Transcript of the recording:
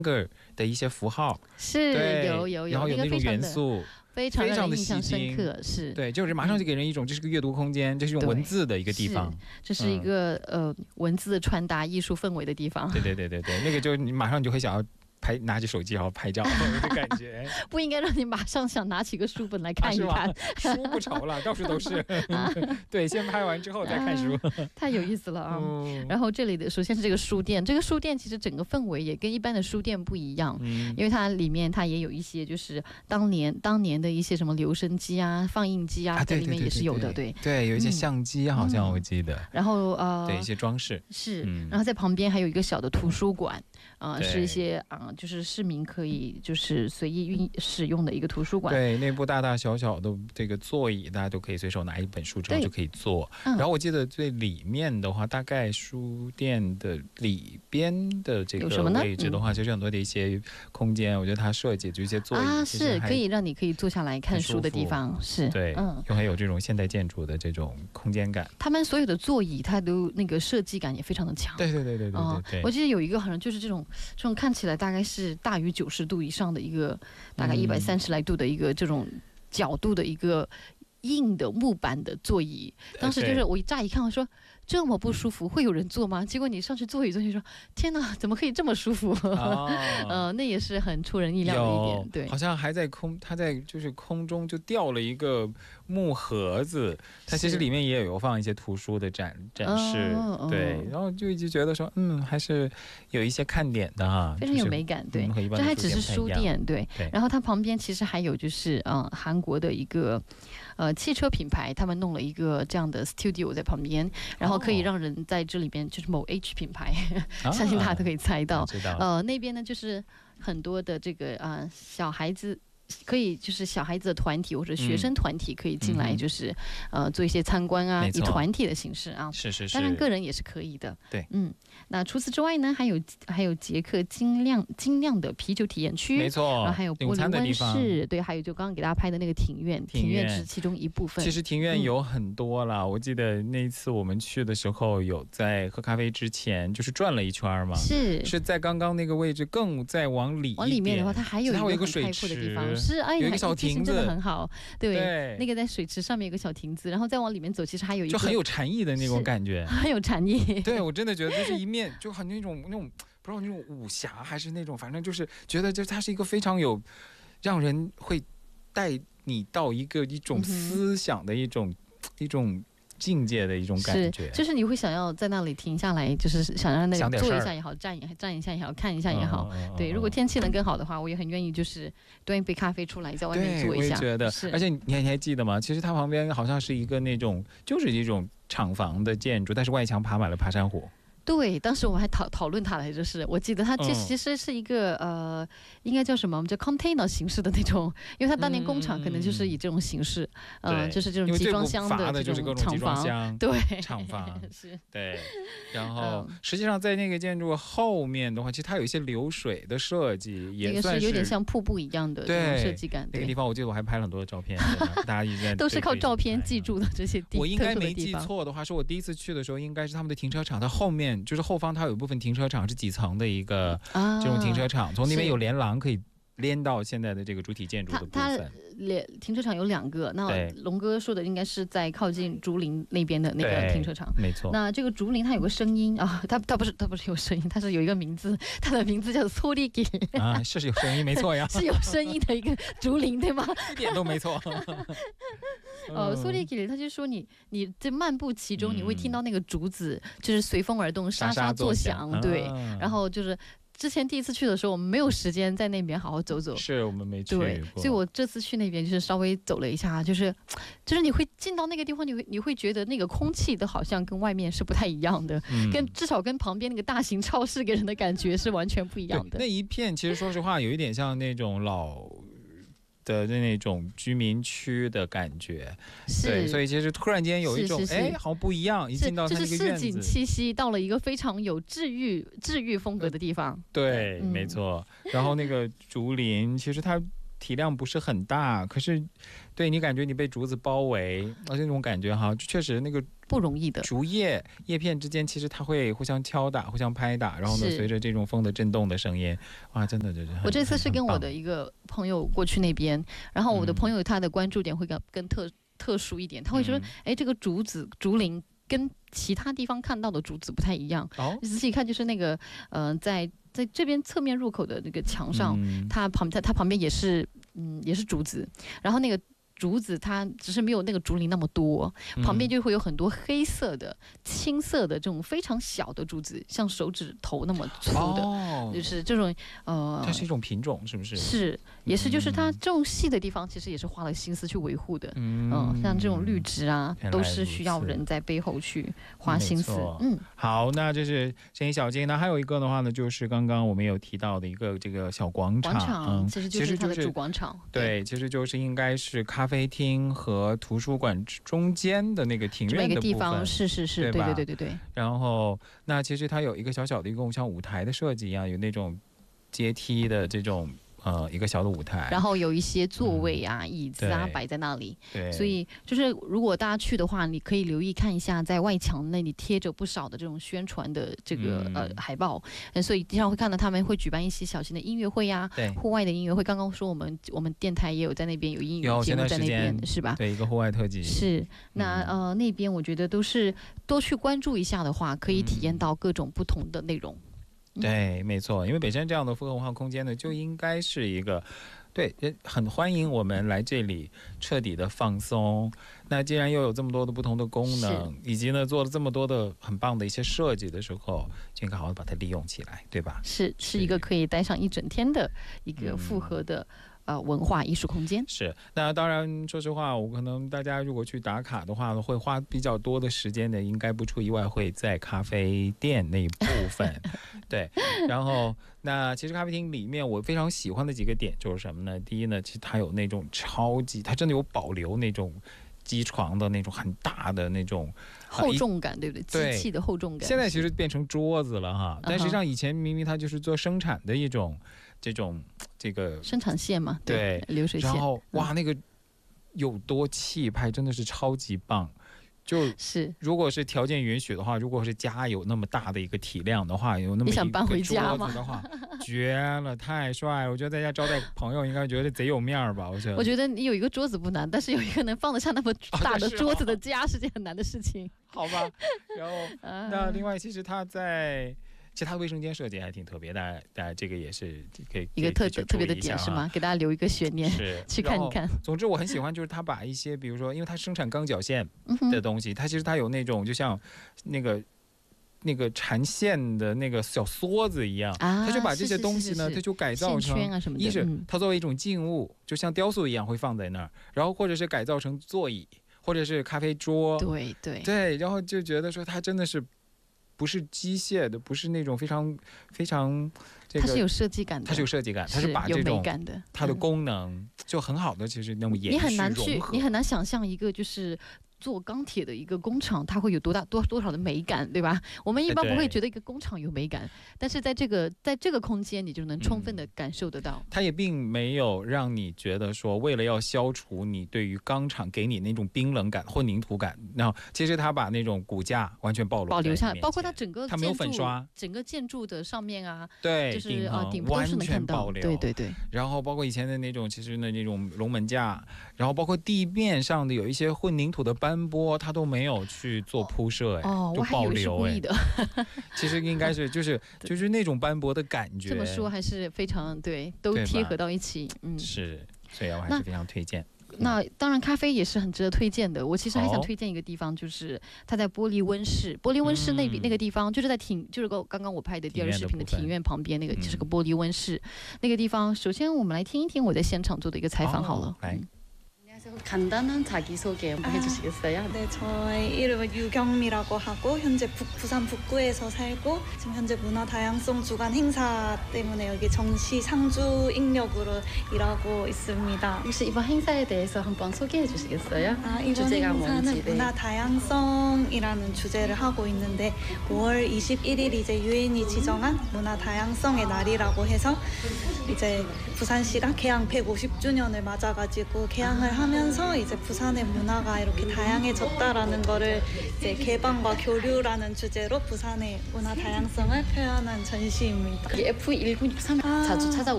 个的一些符号， 是对， 有， 然后有那种元素。 非常让人的印象吸睛深刻，是对，就是马上就给人一种这是个阅读空间，这是一种文字的一个地方， 这是一个文字传达艺术氛围的地方。 对，那个就你马上你就会想要拿起手机然后拍照的感觉。 不应该让你马上想拿起个书本来看一看， 书不愁了，到处都是。对，先拍完之后再看书， 太有意思了啊！然后这里的首先是这个书店，这个书店其实整个氛围也跟一般的书店不一样，因为它里面它也有一些就是当年的一些什么留声机啊、放映机啊，在里面也是有的， 对，有一些相机好像我记得， 然后对一些装饰是，然后在旁边还有一个小的图书馆。是一些就是市民可以就是随意使用的一个图书馆。 对，内部大大小小的这个座椅，大家都可以随手拿一本书之后就可以坐。然后我记得最里面的话，大概书店的里边的这个位置的话，就是很多的一些空间，我觉得它设计就一些座椅是可以让你可以坐下来看书的地方，是对，又很有这种现代建筑的这种空间感。 他们所有的座椅，它都那个设计感也非常的强。 对。 我记得有一个好像就是这种看起来大概是大于90度以上的一个，大概130来度的一个这种角度的一个硬的木板的座椅。当时就是我乍一看，我说这么不舒服，会有人坐吗？结果你上去坐一坐，你说天哪，怎么可以这么舒服？那也是很出人意料的一点。对， 好像还在它在就是空中就掉了一个木盒子，它其实里面也有放一些图书的展示。对，然后就一直觉得说，还是有一些看点的哈， 非常有美感。对，这还只是书店。对，然后它旁边其实还有就是韩国的一个汽车品牌，他们弄了一个这样的 studio 在旁边，然后可以让人在这里边就是某 H 品牌，相信大家都可以猜到。那边呢就是很多的这个小孩子。可以就是小孩子的团体或者学生团体可以进来，就是做一些参观啊，以团体的形式啊， 是， 当然个人也是可以的。 对， 那除此之外呢，还有捷克精酿的啤酒体验区， 没错， 然后还有玻璃温室，对，还有就刚刚给大家拍的那个庭院是其中一部分。 其实庭院有很多啦，我记得那一次我们去的时候，有在喝咖啡之前就是转了一圈嘛，是在刚刚那个位置，更再往里面的话，它还有一个很开阔的地方。是， 有一个小亭子， 真的很好。对，那个在水池上面有个小亭子，然后再往里面走，其实还有一个就很有禅意的那种感觉， 很有禅意。 对，我真的觉得就是一面就很那种不知道那种武侠还是那种，反正就是觉得就它是一个非常有让人会带你到一种思想的一种境界的一种感觉， 就是你会想要在那里停下来，就是想让那里坐一下也好，站一下也好，看一下也好。对，如果天气能更好的话，我也很愿意就是端一杯咖啡出来，在外面坐一下。 对，我也觉得。而且你还记得吗？其实它旁边好像是一个那种就是一种厂房的建筑，但是外墙爬满了爬山虎。 对，当时我们还讨论它来着，是我记得它其实是一个应该叫什么？我们叫 container 形式的那种，因为它当年工厂可能就是以这种形式，就是这种集装箱的这种厂房，对， 厂房是， 对。然后实际上在那个建筑后面的话，其实它有一些流水的设计，也算是有点像瀑布一样的这种设计感。 那个地方我记得我还拍了很多的照片，大家一直在都是靠照片记住的这些地方。 我应该没记错的话，是我第一次去的时候，应该是他们的停车场，它后面。就是后方它有一部分停车场是几层的一个这种停车场，从那边有连廊可以连到现在的这个主体建筑的部分。 它停车场有2个，那龙哥说的应该是在靠近竹林那边的那个停车场， 没错。 那这个竹林它有个声音啊，它不是有声音，它是有一个名字，它的名字叫소리길 啊，是有声音，没错呀， 是有声音的一个竹林，对吗？ 一点都没错。 소리길，它就说你这漫步其中，你会听到那个竹子就是随风而动，沙沙作响，对，然后就是。之前第一次去的时候，我们没有时间在那边好好走走， 是我们没去过， 对，所以我这次去那边就是稍微走了一下，就是你会进到那个地方，你会觉得那个空气都好像跟外面是不太一样的，至少跟旁边那个大型超市给人的感觉是完全不一样的。 那一片其实说实话有一点像那种老的那种居民区的感觉，对，所以其实突然间有一种好像不一样，一进到它那个院子， 就是市井气息到了一个非常有治愈风格的地方。 对，没错。然后那个竹林，其实它体量不是很大，可是对你感觉你被竹子包围，而且那种感觉哈，确实那个不容易的。 竹叶片之间其实它会互相敲打、互相拍打，然后呢，随着这种风的震动的声音，哇，真的就是。 我这次是跟我的一个朋友过去那边，然后我的朋友他的关注点会更特殊一点，他会说，哎，这个竹林跟其他地方看到的竹子不太一样。仔细看就是那个在这边侧面入口的那个墙上，它旁边也是竹子，然后那个竹子它只是没有那个竹林那么多，旁边就会有很多黑色的、青色的这种非常小的竹子，像手指头那么粗的，就是这种它是一种品种，是不是？ 是，也是，就是它这种细的地方，其实也是花了心思去维护的。像这种绿植啊，都是需要人在背后去花心思。 好，那这是声音小径。那还有一个的话呢，就是刚刚我们有提到的一个这个小广场， 其实就是它的主广场。 对，其实就是应该是咖啡厅和图书馆中间的那个庭院的部分， 地方是，对。 然后，那其实它有一个小小的一个像舞台的设计一样，有那种阶梯的这种一个小的舞台， 然后有一些座位啊、椅子啊摆在那里。 对， 所以就是如果大家去的话，你可以留意看一下，在外墙那里贴着不少的这种宣传的这个海报。所以经常会看到他们会举办一些小型的音乐会啊，户外的音乐会。刚刚说我们电台也有在那边有音乐节目在那边，是吧？ 对，一个户外特辑。 是，那那边我觉得都是多去关注一下的话，可以体验到各种不同的内容。 对，没错，因为北山这样的复合文化空间呢，就应该是一个，对，很欢迎我们来这里彻底的放松。那既然又有这么多的不同的功能，以及呢做了这么多的很棒的一些设计的时候，就应该好好把它利用起来，对吧？ 是一个可以待上一整天的一个复合的文化艺术空间。 是，那当然，说实话，我可能大家如果去打卡的话，会花比较多的时间的，应该不出意外会在咖啡店那一部分。对，然后那其实咖啡厅里面我非常喜欢的几个点就是什么呢？第一呢，其实它有那种它真的有保留那种机床的那种很大的那种厚重感，对不对？机器的厚重感。 现在其实变成桌子了哈，但实际上以前明明它就是做生产的一种这个生产线嘛， 对， 流水线。 然后哇，那个有多气派，真的是超级棒。就是如果是条件允许的话，如果是家有那么大的一个体量的话，有那么一个桌子的话，绝了，太帅了！我觉得在家招待朋友应该觉得贼有面儿吧？ 我觉得你有一个桌子不难，但是有一个能放得下那么大的桌子的家是件很难的事情。 好吧，然后那另外其实它在。其他卫生间设计还挺特别，大家这个也是可以一个特别的点是吗？给大家留一个悬念，去看一看。 总之我很喜欢，就是他把一些，比如说，因为他生产钢绞线的东西，它其实它有那种就像那个缠线的那个小梭子一样，他就把这些东西呢，他就改造成，一是它作为一种静物，就像雕塑一样会放在那儿，然后或者是改造成座椅，或者是咖啡桌，对，然后就觉得说它真的是。不是机械的，不是那种非常它是有设计感的， 它是把这种它的功能就很好的，其实那么延续融合。 你很难想象一个就是做钢铁的一个工厂，它会有多少的美感，对吧？我们一般不会觉得一个工厂有美感，但是在这个空间，你就能充分的感受得到。 它也并没有让你觉得说，为了要消除你对于钢厂给你那种冰冷感、混凝土感，然后其实它把那种骨架完全保留下来， 包括它整个它没有粉刷， 整个建筑的上面啊， 对， 就是顶部都是能看到，对。 然后包括以前的那种，其实那种龙门架，然后包括地面上的有一些混凝土的斑驳，它都没有去做铺设，就保留的。 其实应该是就是那种斑驳的感觉。 这么说还是非常对，都贴合到一起， 是，所以我还是非常推荐。 那当然，咖啡也是很值得推荐的。我其实还想推荐一个地方，就是它在玻璃温室。玻璃温室那个地方，就是就是刚刚我拍的第二视频的庭院旁边那个，就是个玻璃温室。那个地方，首先我们来听一听我在现场做的一个采访好了。간단한 자기소개 한번 해주시겠어요? 네, 저의 이름은 유경미라고 하고 현재 부산 북구에서 살고 지금 현재 문화다양성 주간 행사 때문에 여기 정시 상주 인력으로 일하고 있습니다. 혹시 이번 행사에 대해서 한번 소개해 주시겠어요? 이번 주제가 행사는 뭔지, 문화다양성이라는 주제를 하고 있는데 5월 21일 이제 유엔이 지정한 문화다양성의 날이라고 해서 이제 부산시가 개항 150주년을 맞아가지고 개항을 하는 하면서 이제 부산의 문화가 이렇게 다양해졌다라는 거를 이제 개방과 교류라는 주제로 부산의 문화 다양성을 표현한 전시입니다. F1963 자주 찾아오세요?